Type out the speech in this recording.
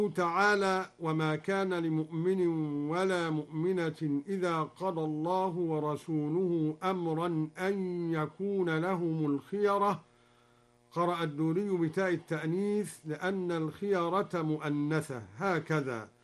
تعالى: وما كان لمؤمن ولا مؤمنة إذا قضى الله ورسوله أمرا أن يكون لهم الخيرة. قرأ الدوري بتاء التأنيث لأن الخيرة مؤنثة هكذا.